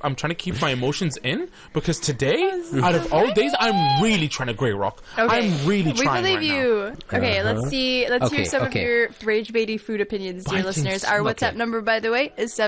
keep my emotions in, because today, out of all days, I'm really trying to grey rock. Okay. I'm really trying. We believe you. Now. Okay, let's see. Let's hear some of your rage baity food opinions, dear listeners. Our WhatsApp number, by the way, is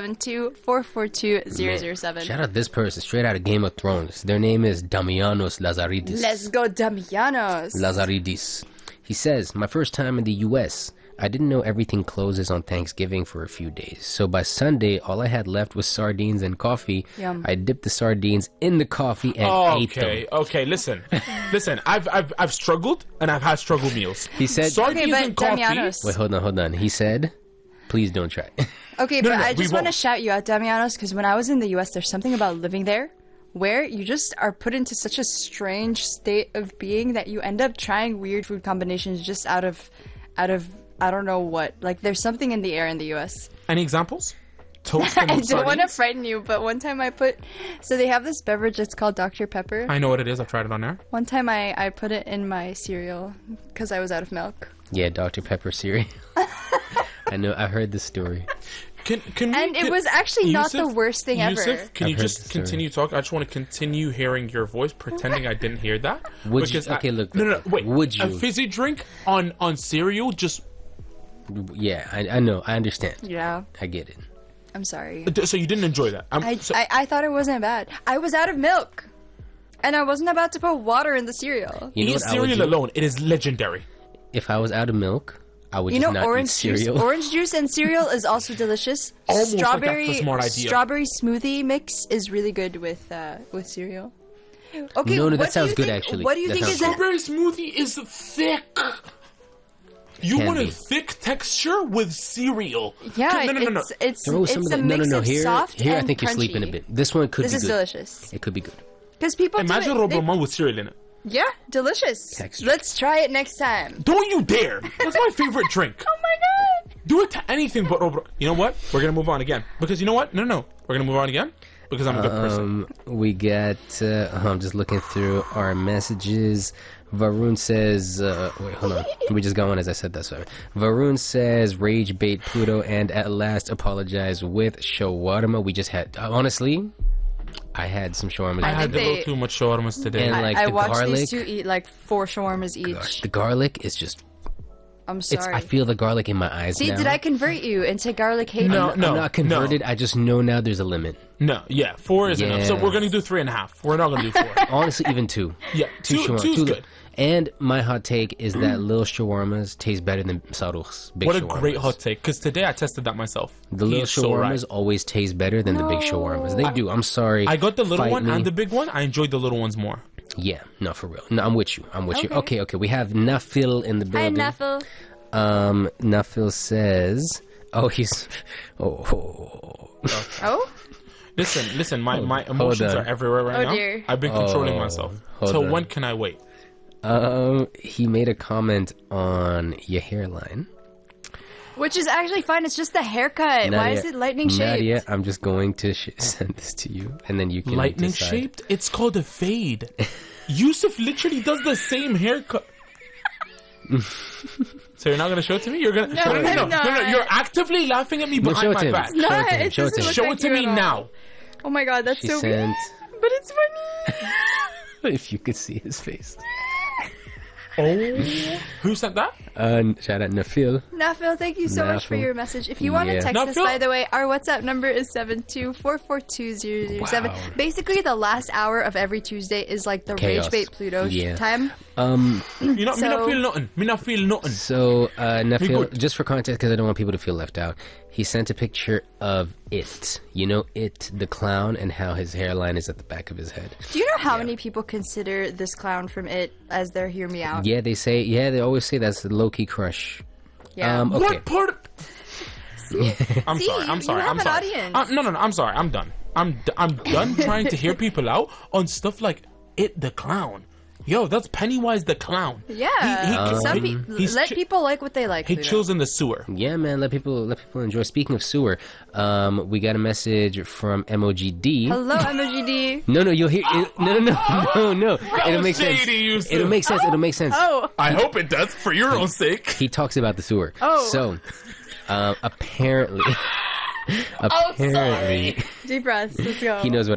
72442-007. Shout out this person straight out of Game of Thrones. Their name is Damianos Lazaridis. Let's go, Damianos. Lazaridis. He says, my first time in the U.S., I didn't know everything closes on Thanksgiving for a few days. So by Sunday, all I had left was sardines and coffee. Yum. I dipped the sardines in the coffee and ate them. Okay, listen. I've struggled, and I've had struggle meals. He said, sardines and coffee. Damianos. Wait, hold on. He said, please don't try. Okay, but I just want to shout you out, Damianos, because when I was in the U.S., there's something about living there where you just are put into such a strange state of being that you end up trying weird food combinations just out of I don't know what. Like, there's something in the air in the U.S. Any examples? Toast and I don't want to frighten you, but one time so they have this beverage, it's called Dr. Pepper. I know what it is. I've tried it on there. One time I put it in my cereal because I was out of milk. Yeah, Dr. Pepper cereal. I know, I heard this story. It was actually not the worst thing ever. Can you just continue talking? I just want to continue hearing your voice, pretending I didn't hear that. Would you? Okay, look. No, wait. Would you? A fizzy drink on cereal just... Yeah, I know. I understand. Yeah. I get it. I'm sorry. So you didn't enjoy that? I thought it wasn't bad. I was out of milk. And I wasn't about to put water in the cereal. You know eat cereal alone. It is legendary. If I was out of milk, I would just not eat cereal. Orange juice and cereal is also delicious. Almost strawberry, like that's a smart idea. Strawberry smoothie mix is really good with cereal. Okay, no, that sounds good actually. What do you think is strawberry smoothie is thick. You want a thick texture with cereal. Yeah, no. It's a mix of soft Here, and I think crunchy. you're sleeping a bit. This one could be good. This is delicious. It could be good. Because people imagine Robomon with cereal in it. Yeah, delicious. Texture. Let's try it next time. Don't you dare! That's my favorite drink. Oh my god! Do it to anything but Robomon. You know what? We're gonna move on again. Because you know what? No. We're gonna move on again. Because I'm a good person. We get... I'm just looking through our messages. Varun says... wait, hold on. We just got one as I said that, sorry. Varun says, rage bait Pluto and at last apologize with shawarma. We just had... honestly, I had some shawarmas. I had a little too much shawarmas today. And like I the watched garlic, these two eat like 4 shawarmas each. Gosh, the garlic is just... I'm sorry. I feel the garlic in my eyes now. See, did I convert you into garlic hate? No. I'm not converted. No. I just know now there's a limit. No, yeah, 4 is enough. So we're gonna do 3.5. We're not gonna do 4. Honestly, even 2. Yeah, 2's good. And my hot take is that little shawarmas taste better than Sarukh's big shawarmas. What a great hot take, because today I tested that myself. The little shawarmas always taste better than the big shawarmas. They do. I'm sorry. I got the little one and the big one. I enjoyed the little ones more. Yeah, no, for real. No, I'm with you. Okay. We have Nafil in the building. Hi, Nafil. Nafil says... Oh, he's... Oh? Listen, my emotions are everywhere right now. Dear. I've been controlling myself. So when can I wait? He made a comment on your hairline. Which is actually fine. It's just the haircut. Nadia, why is it lightning shaped? Nadia, I'm just going to send this to you, and then you can lightning decide. Shaped? It's called a fade. Yusuf literally does the same haircut. So you're not gonna show it to me? You're gonna no. You're actively laughing at me behind my back. Show it to him. Show it to me now. Oh my god, that's so good. But it's funny. If you could see his face. Oh, who sent that? Shout out Nafil. Nafil, thank you so much for your message. If you want to text us, by the way, our WhatsApp number is 72442-007. Wow. Basically, the last hour of every Tuesday is like the Rage Bait Pluto time. Me not feel nothing. So, Nafil, just for context, because I don't want people to feel left out, he sent a picture of It. You know It, the clown, and how his hairline is at the back of his head. Do you know how many people consider this clown from It as their Hear Me Out? Yeah, they always say that's the low-key crush. Yeah. Okay. What part of... I'm See, sorry. you have an audience. No, I'm sorry. I'm done. I'm done trying to hear people out on stuff like It the Clown. Yo, that's Pennywise the Clown. Yeah. Let people like what they like. He chills in the sewer. Yeah, man. Let people enjoy. Speaking of sewer, we got a message from MOGD. Hello, MOGD. No, you'll hear. No. It'll make sense. It'll make sense. It'll make sense. Oh. I hope it does for your own sake. He talks about the sewer. Oh. So, apparently. Deep breaths. Let's go. He knows what